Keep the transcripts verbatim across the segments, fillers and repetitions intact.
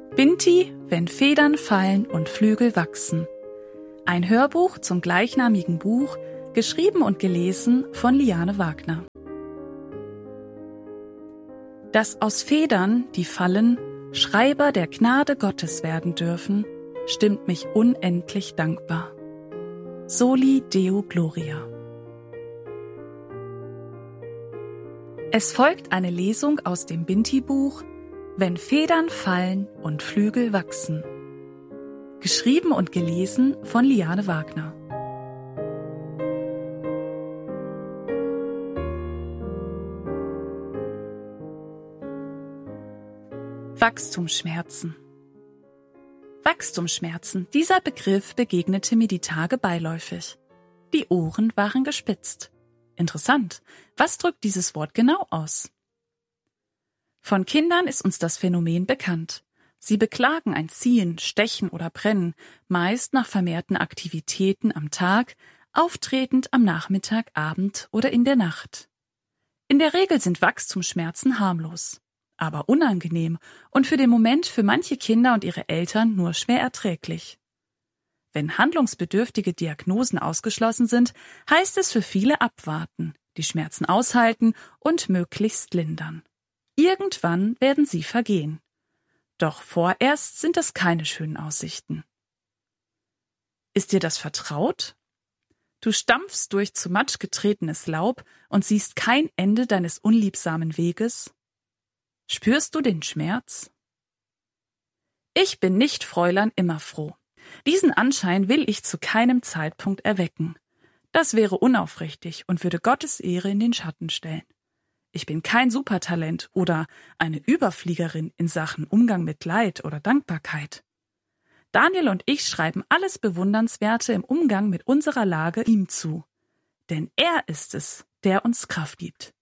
Binti, wenn Federn fallen und Flügel wachsen. Ein Hörbuch zum gleichnamigen Buch, geschrieben und gelesen von Liane Wagner. Dass aus Federn, die fallen, Schreiber der Gnade Gottes werden dürfen, stimmt mich unendlich dankbar. Soli Deo Gloria. Es folgt eine Lesung aus dem Binti-Buch Wenn Federn fallen und Flügel wachsen. Geschrieben und gelesen von Liane Wagner. Wachstumsschmerzen. Wachstumsschmerzen, dieser Begriff begegnete mir die Tage beiläufig. Die Ohren waren gespitzt. Interessant, was drückt dieses Wort genau aus? Von Kindern ist uns das Phänomen bekannt. Sie beklagen ein Ziehen, Stechen oder Brennen, meist nach vermehrten Aktivitäten am Tag, auftretend am Nachmittag, Abend oder in der Nacht. In der Regel sind Wachstumsschmerzen harmlos, aber unangenehm und für den Moment für manche Kinder und ihre Eltern nur schwer erträglich. Wenn handlungsbedürftige Diagnosen ausgeschlossen sind, heißt es für viele abwarten, die Schmerzen aushalten und möglichst lindern. Irgendwann werden sie vergehen. Doch vorerst sind das keine schönen Aussichten. Ist dir das vertraut? Du stampfst durch zu Matsch getretenes Laub und siehst kein Ende deines unliebsamen Weges? Spürst du den Schmerz? Ich bin nicht Fräulein Immerfroh. Diesen Anschein will ich zu keinem Zeitpunkt erwecken. Das wäre unaufrichtig und würde Gottes Ehre in den Schatten stellen. Ich bin kein Supertalent oder eine Überfliegerin in Sachen Umgang mit Leid oder Dankbarkeit. Daniel und ich schreiben alles Bewundernswerte im Umgang mit unserer Lage ihm zu. Denn er ist es, der uns Kraft gibt.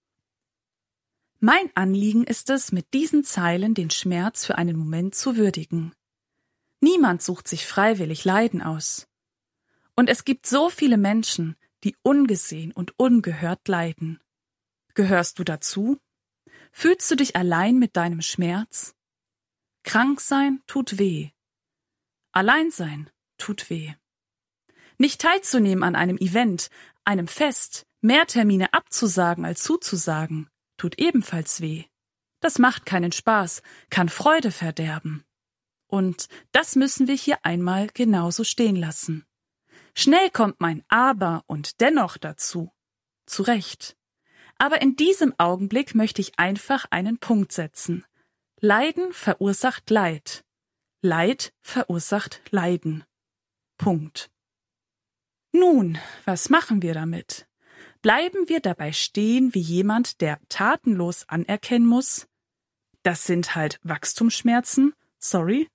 Mein Anliegen ist es, mit diesen Zeilen den Schmerz für einen Moment zu würdigen. Niemand sucht sich freiwillig Leiden aus. Und es gibt so viele Menschen, die ungesehen und ungehört leiden. Gehörst du dazu? Fühlst du dich allein mit deinem Schmerz? Krank sein tut weh. Allein sein tut weh. Nicht teilzunehmen an einem Event, einem Fest, mehr Termine abzusagen als zuzusagen, tut ebenfalls weh. Das macht keinen Spaß, kann Freude verderben. Und das müssen wir hier einmal genauso stehen lassen. Schnell kommt mein Aber und dennoch dazu. Zu Recht. Aber in diesem Augenblick möchte ich einfach einen Punkt setzen. Leiden verursacht Leid. Leid verursacht Leiden. Punkt. Nun, was machen wir damit? Bleiben wir dabei stehen wie jemand, der tatenlos anerkennen muss? Das sind halt Wachstumsschmerzen, sorry.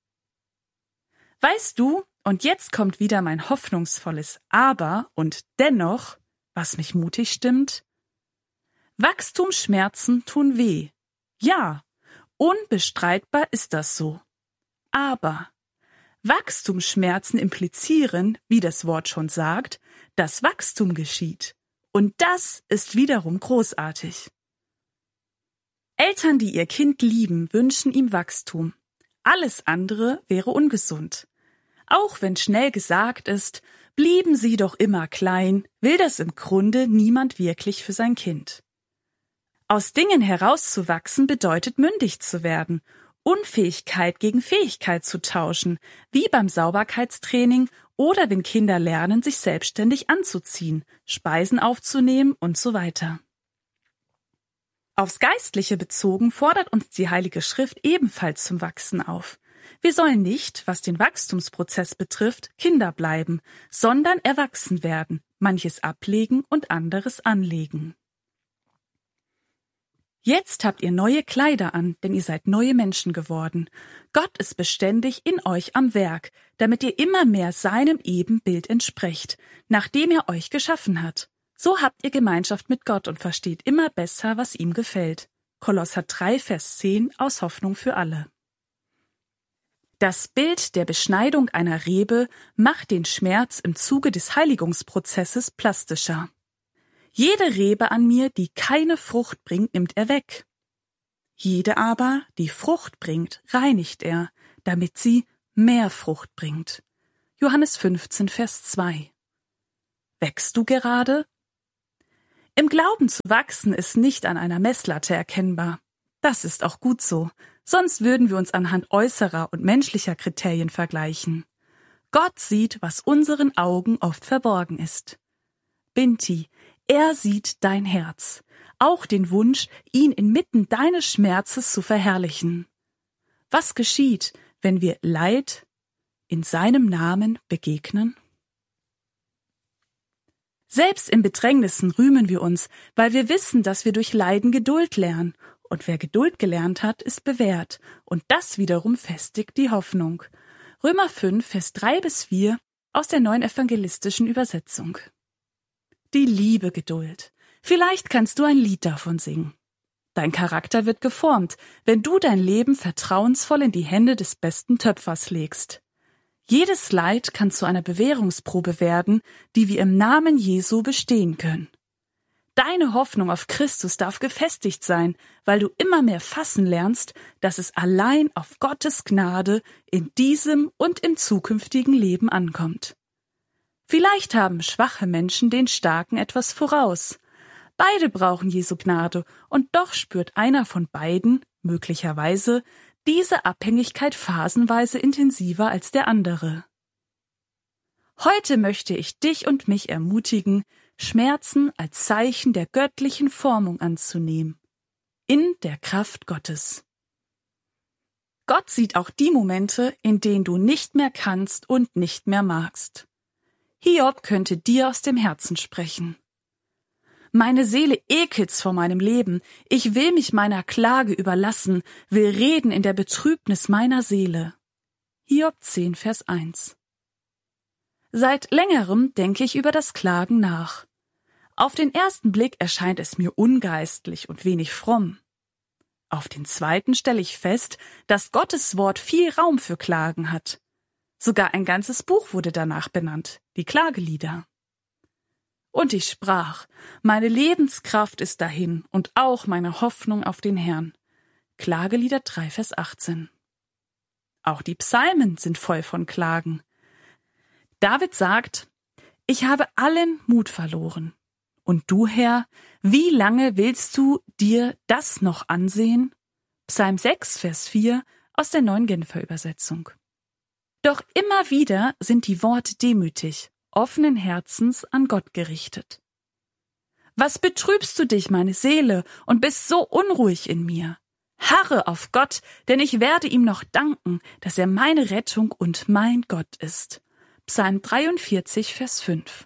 Weißt du, und jetzt kommt wieder mein hoffnungsvolles Aber und dennoch, was mich mutig stimmt? Wachstumsschmerzen tun weh. Ja, unbestreitbar ist das so. Aber Wachstumsschmerzen implizieren, wie das Wort schon sagt, dass Wachstum geschieht. Und das ist wiederum großartig. Eltern, die ihr Kind lieben, wünschen ihm Wachstum. Alles andere wäre ungesund. Auch wenn schnell gesagt ist, blieben sie doch immer klein, will das im Grunde niemand wirklich für sein Kind. Aus Dingen herauszuwachsen bedeutet mündig zu werden, Unfähigkeit gegen Fähigkeit zu tauschen, wie beim Sauberkeitstraining oder wenn Kinder lernen, sich selbstständig anzuziehen, Speisen aufzunehmen und so weiter. Aufs Geistliche bezogen fordert uns die Heilige Schrift ebenfalls zum Wachsen auf. Wir sollen nicht, was den Wachstumsprozess betrifft, Kinder bleiben, sondern erwachsen werden, manches ablegen und anderes anlegen. Jetzt habt ihr neue Kleider an, denn ihr seid neue Menschen geworden. Gott ist beständig in euch am Werk, damit ihr immer mehr seinem Ebenbild entsprecht, nachdem er euch geschaffen hat. So habt ihr Gemeinschaft mit Gott und versteht immer besser, was ihm gefällt. Kolosser drei, Vers zehn aus Hoffnung für alle. Das Bild der Beschneidung einer Rebe macht den Schmerz im Zuge des Heiligungsprozesses plastischer. Jede Rebe an mir, die keine Frucht bringt, nimmt er weg. Jede aber, die Frucht bringt, reinigt er, damit sie mehr Frucht bringt. Johannes fünfzehn, Vers zwei. Wächst du gerade? Im Glauben zu wachsen ist nicht an einer Messlatte erkennbar. Das ist auch gut so, sonst würden wir uns anhand äußerer und menschlicher Kriterien vergleichen. Gott sieht, was unseren Augen oft verborgen ist. Binti, er sieht dein Herz, auch den Wunsch, ihn inmitten deines Schmerzes zu verherrlichen. Was geschieht, wenn wir Leid in seinem Namen begegnen? Selbst in Bedrängnissen rühmen wir uns, weil wir wissen, dass wir durch Leiden Geduld lernen. Und wer Geduld gelernt hat, ist bewährt. Und das wiederum festigt die Hoffnung. Römer fünf, Vers drei bis vier aus der Neuen Evangelistischen Übersetzung. Die liebe Geduld. Vielleicht kannst du ein Lied davon singen. Dein Charakter wird geformt, wenn du dein Leben vertrauensvoll in die Hände des besten Töpfers legst. Jedes Leid kann zu einer Bewährungsprobe werden, die wir im Namen Jesu bestehen können. Deine Hoffnung auf Christus darf gefestigt sein, weil du immer mehr fassen lernst, dass es allein auf Gottes Gnade in diesem und im zukünftigen Leben ankommt. Vielleicht haben schwache Menschen den Starken etwas voraus. Beide brauchen Jesu Gnade, und doch spürt einer von beiden, möglicherweise, diese Abhängigkeit phasenweise intensiver als der andere. Heute möchte ich dich und mich ermutigen, Schmerzen als Zeichen der göttlichen Formung anzunehmen, in der Kraft Gottes. Gott sieht auch die Momente, in denen du nicht mehr kannst und nicht mehr magst. Hiob könnte dir aus dem Herzen sprechen. Meine Seele ekelt's vor meinem Leben, ich will mich meiner Klage überlassen, will reden in der Betrübnis meiner Seele. Hiob zehn, Vers eins. Seit längerem denke ich über das Klagen nach. Auf den ersten Blick erscheint es mir ungeistlich und wenig fromm. Auf den zweiten stelle ich fest, dass Gottes Wort viel Raum für Klagen hat. Sogar ein ganzes Buch wurde danach benannt, die Klagelieder. Und ich sprach, meine Lebenskraft ist dahin und auch meine Hoffnung auf den Herrn. Klagelieder drei, Vers achtzehn. Auch die Psalmen sind voll von Klagen. David sagt, ich habe allen Mut verloren. Und du, Herr, wie lange willst du dir das noch ansehen? Psalm sechs, Vers vier aus der Neuen Genfer Übersetzung. Doch immer wieder sind die Worte demütig, offenen Herzens an Gott gerichtet. Was betrübst du dich, meine Seele, und bist so unruhig in mir? Harre auf Gott, denn ich werde ihm noch danken, dass er meine Rettung und mein Gott ist. Psalm dreiundvierzig, Vers fünf.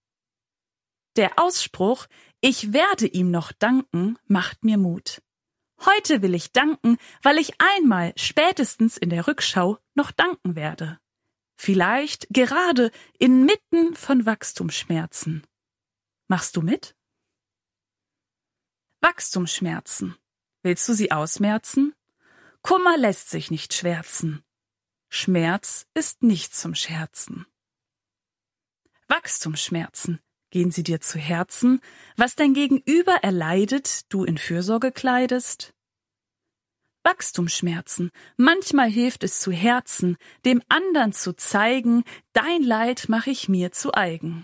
Der Ausspruch, ich werde ihm noch danken, macht mir Mut. Heute will ich danken, weil ich einmal spätestens in der Rückschau noch danken werde. Vielleicht gerade inmitten von Wachstumsschmerzen. Machst du mit? Wachstumsschmerzen. Willst du sie ausmerzen? Kummer lässt sich nicht schwärzen. Schmerz ist nicht zum Scherzen. Wachstumsschmerzen. Gehen sie dir zu Herzen, was dein Gegenüber erleidet, du in Fürsorge kleidest? Wachstumsschmerzen. Manchmal hilft es zu Herzen, dem anderen zu zeigen, dein Leid mache ich mir zu eigen.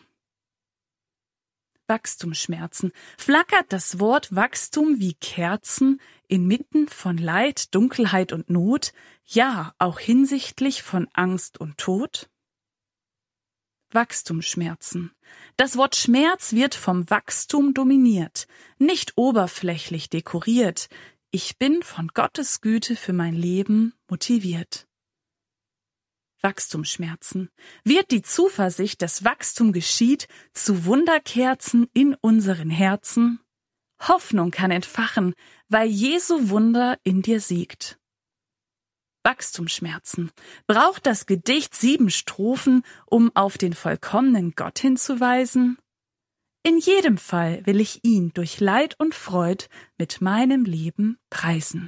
Wachstumsschmerzen. Flackert das Wort Wachstum wie Kerzen inmitten von Leid, Dunkelheit und Not, ja, auch hinsichtlich von Angst und Tod? Wachstumsschmerzen. Das Wort Schmerz wird vom Wachstum dominiert, nicht oberflächlich dekoriert. Ich bin von Gottes Güte für mein Leben motiviert. Wachstumsschmerzen. Wird die Zuversicht, dass Wachstum geschieht, zu Wunderkerzen in unseren Herzen? Hoffnung kann entfachen, weil Jesu Wunder in dir siegt. Wachstumsschmerzen. Braucht das Gedicht sieben Strophen, um auf den vollkommenen Gott hinzuweisen? In jedem Fall will ich ihn durch Leid und Freud mit meinem Leben preisen.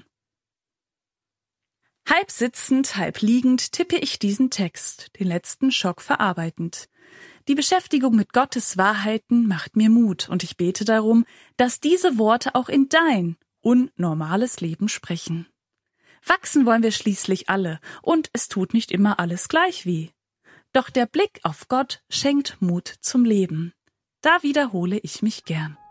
Halb sitzend, halb liegend tippe ich diesen Text, den letzten Schock verarbeitend. Die Beschäftigung mit Gottes Wahrheiten macht mir Mut und ich bete darum, dass diese Worte auch in dein unnormales Leben sprechen. Wachsen wollen wir schließlich alle, und es tut nicht immer alles gleich wie. Doch der Blick auf Gott schenkt Mut zum Leben. Da wiederhole ich mich gern.